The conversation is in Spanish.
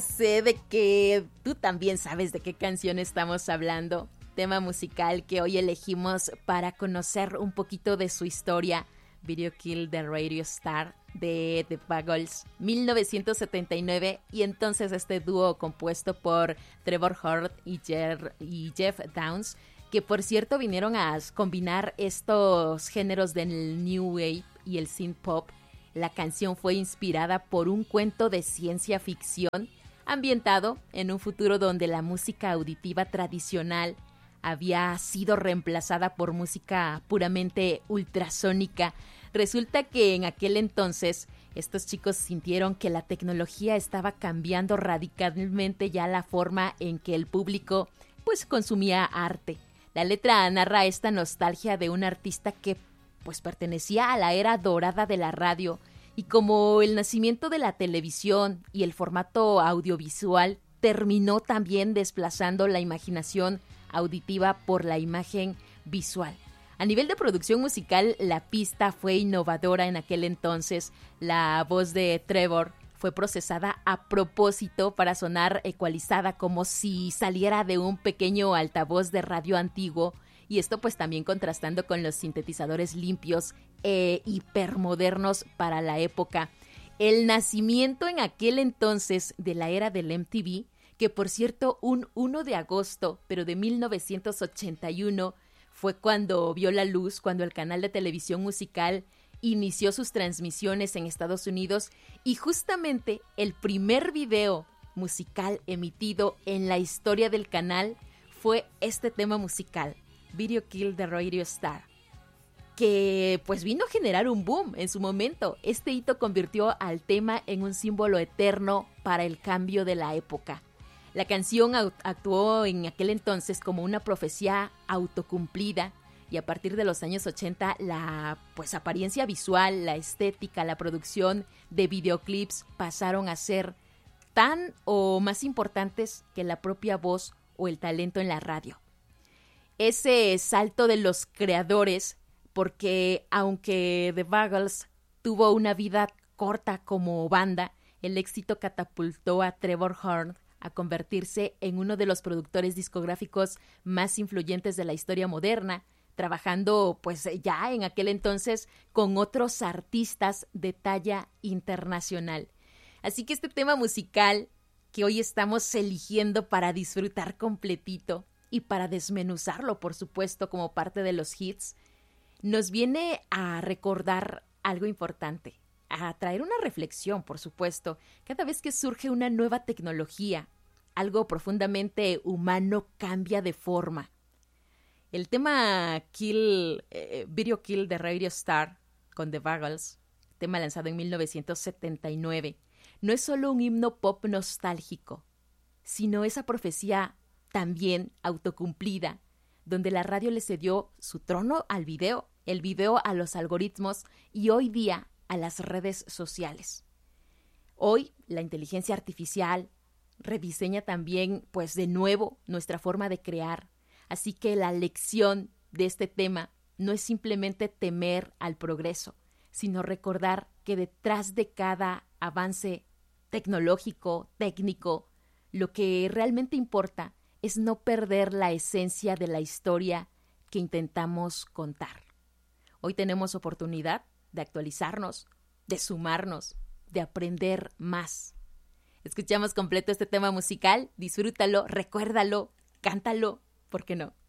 Sé de que tú también sabes de qué canción estamos hablando. Tema musical que hoy elegimos para conocer un poquito de su historia. Video Kill the Radio Star de The Buggles, 1979. Y entonces este dúo compuesto por Trevor Horn y Jeff Downes, que por cierto vinieron a combinar estos géneros del New Wave y el synth pop. La canción fue inspirada por un cuento de ciencia ficción ambientado en un futuro donde la música auditiva tradicional había sido reemplazada por música puramente ultrasónica. Resulta que en aquel entonces estos chicos sintieron que la tecnología estaba cambiando radicalmente ya la forma en que el público pues consumía arte. La letra narra esta nostalgia de un artista que pues pertenecía a la era dorada de la radio, y como el nacimiento de la televisión y el formato audiovisual terminó también desplazando la imaginación auditiva por la imagen visual. A nivel de producción musical, la pista fue innovadora en aquel entonces. La voz de Trevor fue procesada a propósito para sonar ecualizada, como si saliera de un pequeño altavoz de radio antiguo, y esto pues también contrastando con los sintetizadores limpios e hipermodernos para la época. El nacimiento en aquel entonces de la era del MTV, que por cierto un 1 de agosto, pero de 1981, fue cuando vio la luz, cuando el canal de televisión musical inició sus transmisiones en Estados Unidos, y justamente el primer video musical emitido en la historia del canal fue este tema musical, Video Kill the Radio Star, que pues vino a generar un boom en su momento. Este hito convirtió al tema en un símbolo eterno para el cambio de la época. La canción actuó en aquel entonces como una profecía autocumplida, y a partir de los años 80 la pues apariencia visual, la estética, la producción de videoclips pasaron a ser tan o más importantes que la propia voz o el talento en la radio. Ese salto de los creadores, porque aunque The Buggles tuvo una vida corta como banda, el éxito catapultó a Trevor Horn a convertirse en uno de los productores discográficos más influyentes de la historia moderna, trabajando pues ya en aquel entonces con otros artistas de talla internacional. Así que este tema musical que hoy estamos eligiendo para disfrutar completito y para desmenuzarlo, por supuesto, como parte de los hits, nos viene a recordar algo importante, a traer una reflexión, por supuesto. Cada vez que surge una nueva tecnología, algo profundamente humano cambia de forma. El tema Video Kill the Radio Star con The Buggles, tema lanzado en 1979, no es solo un himno pop nostálgico, sino esa profecía también autocumplida, donde la radio le cedió su trono al video, el video a los algoritmos y hoy día a las redes sociales. Hoy la inteligencia artificial rediseña también, pues de nuevo, nuestra forma de crear. Así que la lección de este tema no es simplemente temer al progreso, sino recordar que detrás de cada avance tecnológico, técnico, lo que realmente importa es no perder la esencia de la historia que intentamos contar. Hoy tenemos oportunidad de actualizarnos, de sumarnos, de aprender más. Escuchamos completo este tema musical, disfrútalo, recuérdalo, cántalo, ¿por qué no?